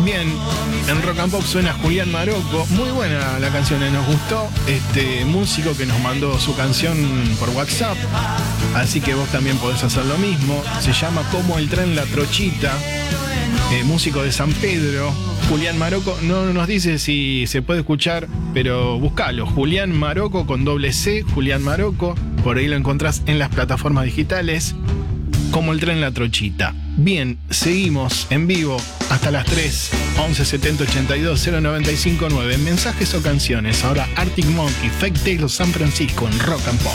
Bien, en Rock and Pop suena Julián Maroco. Muy buena la canción, nos gustó. Este músico que nos mandó su canción por WhatsApp. Así que vos también podés hacer lo mismo. Se llama Como el tren La Trochita. Músico de San Pedro. Julián Maroco. No nos dice si se puede escuchar, pero buscalo. Julián Maroco con doble C. Julián Maroco. Por ahí lo encontrás en las plataformas digitales. Como el tren La Trochita. Bien, seguimos en vivo hasta las 3, 11 70 82 095 9. Mensajes o canciones. Ahora Arctic Monkey, Fake Tales of San Francisco en Rock and Pop.